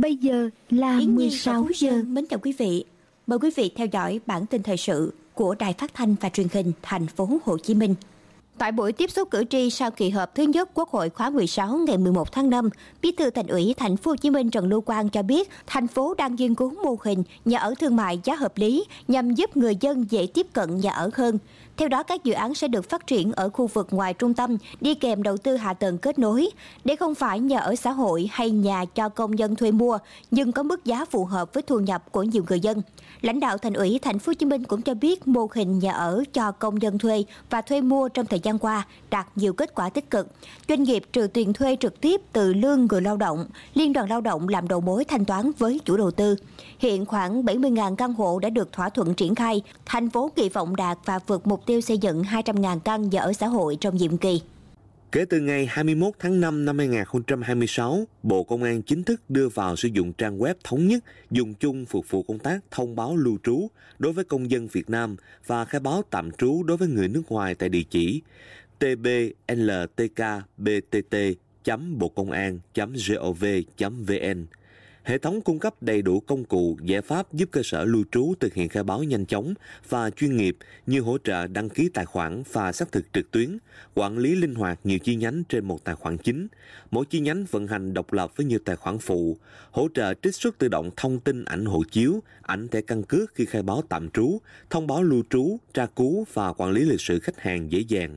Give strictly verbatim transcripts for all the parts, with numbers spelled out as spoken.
Bây giờ là mười sáu giờ. Mến chào quý vị. Mời quý vị theo dõi bản tin thời sự của Đài Phát thanh và Truyền hình Thành phố Hồ Chí Minh. Tại buổi tiếp xúc cử tri sau kỳ họp thứ nhất Quốc hội khóa mười sáu ngày mười một tháng năm, Bí thư Thành ủy Thành phố Hồ Chí Minh Trần Lưu Quang cho biết, thành phố đang nghiên cứu mô hình nhà ở thương mại giá hợp lý nhằm giúp người dân dễ tiếp cận nhà ở hơn. Theo đó, các dự án sẽ được phát triển ở khu vực ngoài trung tâm, đi kèm đầu tư hạ tầng kết nối, để không phải nhà ở xã hội hay nhà cho công nhân thuê mua, nhưng có mức giá phù hợp với thu nhập của nhiều người dân. Lãnh đạo Thành ủy Thành phố Hồ Chí Minh cũng cho biết mô hình nhà ở cho công nhân thuê và thuê mua trong thời gian qua đạt nhiều kết quả tích cực. Doanh nghiệp trừ tiền thuê trực tiếp từ lương người lao động, Liên đoàn Lao động làm đầu mối thanh toán với chủ đầu tư. Hiện khoảng bảy mươi nghìn căn hộ đã được thỏa thuận triển khai. Thành phố kỳ vọng đạt và vượt mục tiêu xây dựng hai trăm nghìn căn nhà ở xã hội trong nhiệm kỳ. Kể từ ngày hai mươi mốt tháng năm năm hai nghìn không trăm hai mươi sáu, Bộ Công an chính thức đưa vào sử dụng trang web thống nhất dùng chung phục vụ công tác thông báo lưu trú đối với công dân Việt Nam và khai báo tạm trú đối với người nước ngoài tại địa chỉ t b l t k b t t chấm bocongan chấm gov chấm v n. Hệ thống cung cấp đầy đủ công cụ, giải pháp giúp cơ sở lưu trú thực hiện khai báo nhanh chóng và chuyên nghiệp như hỗ trợ đăng ký tài khoản và xác thực trực tuyến, quản lý linh hoạt nhiều chi nhánh trên một tài khoản chính, mỗi chi nhánh vận hành độc lập với nhiều tài khoản phụ, hỗ trợ trích xuất tự động thông tin ảnh hộ chiếu, ảnh thẻ căn cước khi khai báo tạm trú, thông báo lưu trú, tra cứu và quản lý lịch sử khách hàng dễ dàng.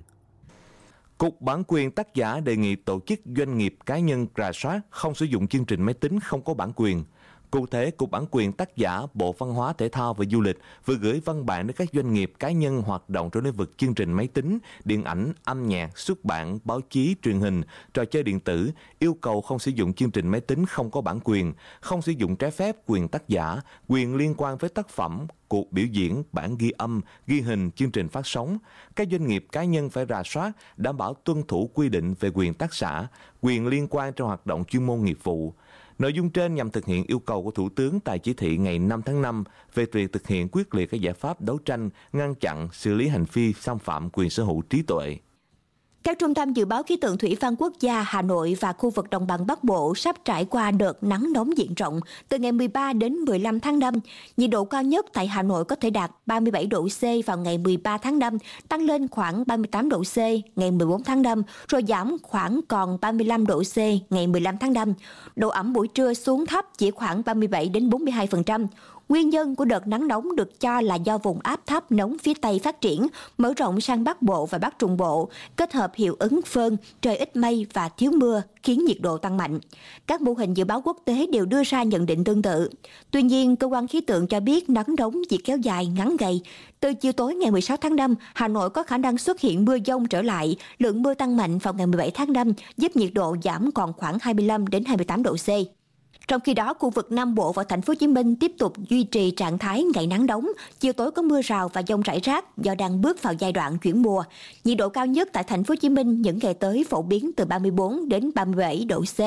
Cục Bản quyền tác giả đề nghị tổ chức doanh nghiệp cá nhân rà soát không sử dụng chương trình máy tính không có bản quyền. Cụ thể, Cục Bản quyền tác giả Bộ Văn hóa Thể thao và Du lịch vừa gửi văn bản đến các doanh nghiệp cá nhân hoạt động trong lĩnh vực chương trình máy tính, điện ảnh, âm nhạc, xuất bản, báo chí, truyền hình, trò chơi điện tử, yêu cầu không sử dụng chương trình máy tính không có bản quyền, không sử dụng trái phép quyền tác giả, quyền liên quan với tác phẩm, cuộc biểu diễn, bản ghi âm, ghi hình, chương trình phát sóng. Các doanh nghiệp cá nhân phải rà soát, đảm bảo tuân thủ quy định về quyền tác giả, quyền liên quan trong hoạt động chuyên môn nghiệp vụ. Nội dung trên nhằm thực hiện yêu cầu của Thủ tướng tại chỉ thị ngày năm tháng năm về việc thực hiện quyết liệt các giải pháp đấu tranh, ngăn chặn, xử lý hành vi xâm phạm quyền sở hữu trí tuệ. Theo Trung tâm Dự báo Khí tượng Thủy văn Quốc gia, Hà Nội và khu vực đồng bằng Bắc Bộ sắp trải qua đợt nắng nóng diện rộng từ ngày mười ba đến mười lăm tháng năm. Nhiệt độ cao nhất tại Hà Nội có thể đạt ba mươi bảy độ C vào ngày mười ba tháng năm, tăng lên khoảng ba mươi tám độ C ngày mười bốn tháng năm, rồi giảm khoảng còn ba mươi lăm độ C ngày mười lăm tháng năm. Độ ẩm buổi trưa xuống thấp chỉ khoảng ba mươi bảy đến bốn mươi hai phần trăm. Nguyên nhân của đợt nắng nóng được cho là do vùng áp thấp nóng phía Tây phát triển, mở rộng sang Bắc Bộ và Bắc Trung Bộ, kết hợp hiệu ứng phơn, trời ít mây và thiếu mưa, khiến nhiệt độ tăng mạnh. Các mô hình dự báo quốc tế đều đưa ra nhận định tương tự. Tuy nhiên, cơ quan khí tượng cho biết nắng nóng chỉ kéo dài ngắn ngày. Từ chiều tối ngày mười sáu tháng năm, Hà Nội có khả năng xuất hiện mưa dông trở lại, lượng mưa tăng mạnh vào ngày mười bảy tháng năm, giúp nhiệt độ giảm còn khoảng hai mươi lăm đến hai mươi tám độ C. Trong khi đó, khu vực Nam Bộ và Thành phố Hồ Chí Minh tiếp tục duy trì trạng thái ngày nắng nóng, chiều tối có mưa rào và dông rải rác do đang bước vào giai đoạn chuyển mùa. Nhiệt độ cao nhất tại Thành phố Hồ Chí Minh những ngày tới phổ biến từ ba mươi bốn đến ba mươi bảy độ C.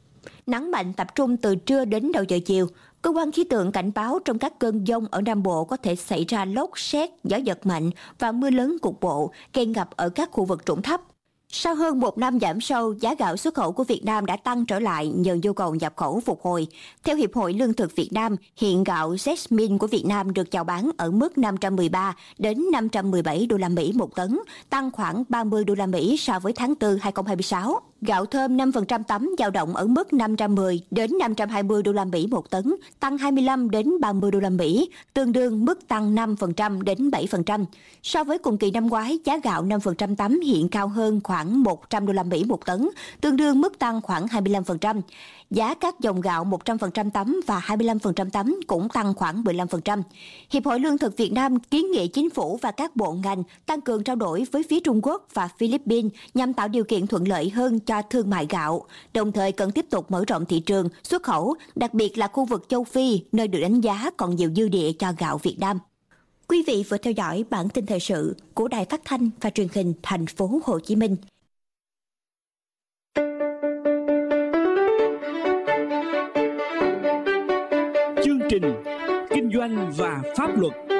Nắng mạnh tập trung từ trưa đến đầu giờ chiều. Cơ quan khí tượng cảnh báo trong các cơn dông ở Nam Bộ có thể xảy ra lốc, sét, gió giật mạnh và mưa lớn cục bộ, gây ngập ở các khu vực trũng thấp. Sau hơn một năm giảm sâu, giá gạo xuất khẩu của Việt Nam đã tăng trở lại nhờ nhu cầu nhập khẩu phục hồi. Theo Hiệp hội Lương thực Việt Nam, hiện gạo Jasmine của Việt Nam được chào bán ở mức năm trăm mười ba đến năm trăm mười bảy đô la Mỹ một tấn, tăng khoảng ba mươi đô la Mỹ so với tháng tư hai nghìn không trăm hai mươi sáu. Gạo thơm năm phần trăm tấm dao động ở mức năm trăm mười đến năm trăm hai mươi đô la Mỹ một tấn, tăng hai mươi lăm đến ba mươi đô la Mỹ, tương đương mức tăng năm phần trăm đến bảy phần trăm. So với cùng kỳ năm ngoái, giá gạo năm phần trăm tấm hiện cao hơn khoảng một trăm đô la Mỹ một tấn, tương đương mức tăng khoảng hai mươi lăm phần trăm. Giá các dòng gạo một trăm phần trăm tấm và hai mươi lăm phần trăm tấm cũng tăng khoảng mười lăm phần trăm. Hiệp hội Lương thực Việt Nam kiến nghị chính phủ và các bộ ngành tăng cường trao đổi với phía Trung Quốc và Philippines nhằm tạo điều kiện thuận lợi hơn cho thương mại gạo, đồng thời cần tiếp tục mở rộng thị trường, xuất khẩu, đặc biệt là khu vực châu Phi, nơi được đánh giá còn nhiều dư địa cho gạo Việt Nam. Quý vị vừa theo dõi bản tin thời sự của Đài Phát thanh và Truyền hình Thành phố Hồ Chí Minh. Chương trình Kinh doanh và Pháp luật.